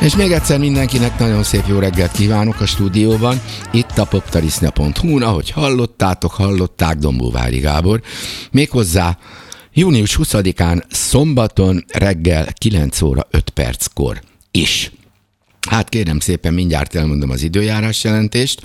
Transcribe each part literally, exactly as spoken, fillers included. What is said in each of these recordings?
És még egyszer mindenkinek nagyon szép jó reggelt kívánok a stúdióban, itt a poptarisznya pont hu-n, ahogy hallottátok, hallották Dombóvári Gábor, méghozzá június huszadikán szombaton reggel kilenc óra öt perckor is. Hát kérem szépen, mindjárt elmondom az időjárás jelentést,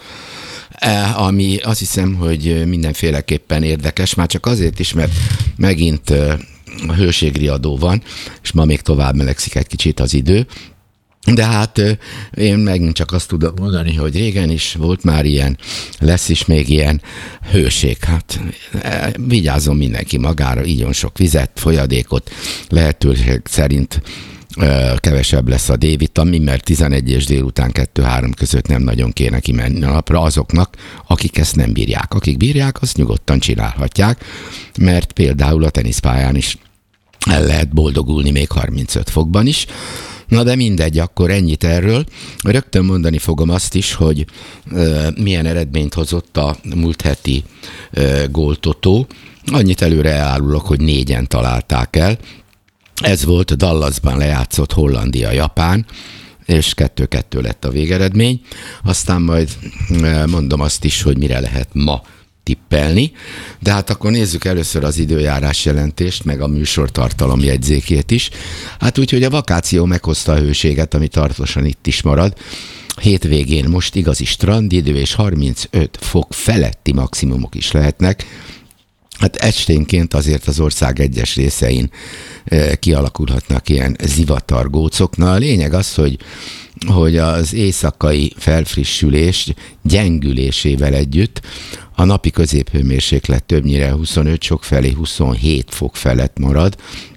ami azt hiszem, hogy mindenféleképpen érdekes, már csak azért is, mert megint a hőségriadó van, és ma még tovább melegszik egy kicsit az idő. De hát én megint csak azt tudom mondani, hogy régen is volt már ilyen, lesz is még ilyen hőség. Hát vigyázzon mindenki magára, igyon sok vizet, folyadékot, lehetőség szerint kevesebb lesz a D-vitamin, mert tizenegy és délután kettő-három között nem nagyon kéne kimenni a napra azoknak, akik ezt nem bírják. Akik bírják, azt nyugodtan csinálhatják, mert például a teniszpályán is el lehet boldogulni még harmincöt fokban is. Na de mindegy, akkor ennyit erről. Rögtön mondani fogom azt is, hogy uh, milyen eredményt hozott a múlt heti uh, góltotó. Annyit előre elárulok, hogy négyen találták el. Ez volt a Dallasban lejátszott Hollandia-Japán, és kettő-kettő lett a végeredmény. Aztán majd uh, mondom azt is, hogy mire lehet ma tippelni, de hát akkor nézzük először az időjárás jelentést, meg a műsortartalom jegyzékét is. Hát úgyhogy a vakáció meghozta a hőséget, ami tartósan itt is marad. Hétvégén most igazi strandidő és harmincöt fok feletti maximumok is lehetnek. Hát esténként azért az ország egyes részein e, kialakulhatnak ilyen zivatargócok. Na a lényeg az, hogy hogy az éjszakai felfrissülés gyengülésével együtt a napi középhőmérséklet többnyire huszonöt, sokfelé huszonhét fok felett marad.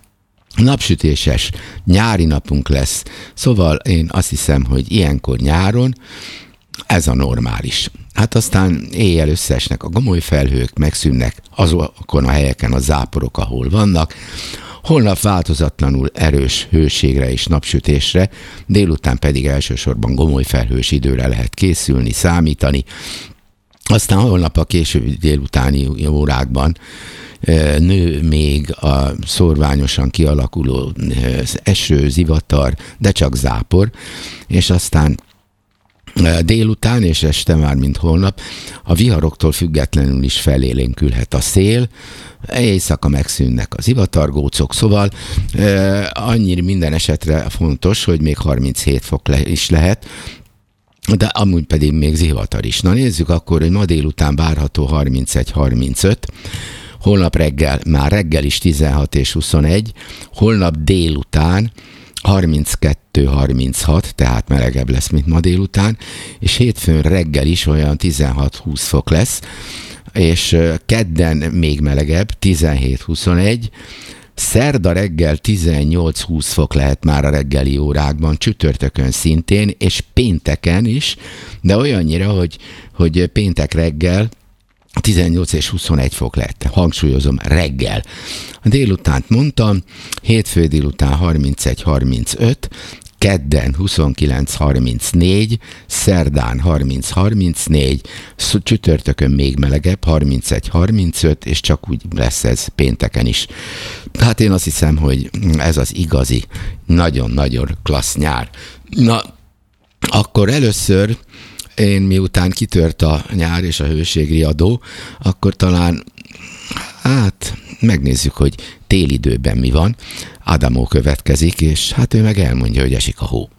Napsütéses nyári napunk lesz, szóval én azt hiszem, hogy ilyenkor nyáron ez a normális. Hát aztán éjjel összeesnek a gomoly felhők, megszűnnek azokon a helyeken a záporok, ahol vannak. Holnap változatlanul erős hőségre és napsütésre, délután pedig elsősorban gomoly felhős időre lehet készülni, számítani. Aztán holnap a későbbi délutáni órákban nő még a szórványosan kialakuló eső, zivatar, de csak zápor, és aztán délután és este már, mint holnap, a viharoktól függetlenül is felélénkülhet a szél, éjszaka megszűnnek az zivatargócok, szóval eh, annyira minden esetre fontos, hogy még harminchét fok le, is lehet, de amúgy pedig még zivatar is. Na nézzük akkor, hogy ma délután várható harmincegy harmincöt, holnap reggel, már reggel is tizenhat és huszonegy, holnap délután harminckettő harminchat, tehát melegebb lesz, mint ma délután, és hétfőn reggel is olyan tizenhat-húsz fok lesz, és kedden még melegebb, tizenhét huszonegy, szerda reggel tizennyolc-húsz fok lehet már a reggeli órákban, csütörtökön szintén, és pénteken is, de olyannyira, hogy, hogy péntek reggel tizennyolc és huszonegy fok lett. Hangsúlyozom, reggel. A délutánt mondtam, hétfő délután harmincegy harmincöt, kedden huszonkilenc harmincnégy, szerdán harminc harmincnégy, csütörtökön még melegebb, harmincegy harmincöt, és csak úgy lesz ez pénteken is. Hát én azt hiszem, hogy ez az igazi, nagyon-nagyon klassz nyár. Na, akkor először én miután kitört a nyár és a hőségriadó, akkor talán, hát megnézzük, hogy télidőben mi van. Adamo következik, és hát ő meg elmondja, hogy esik a hó.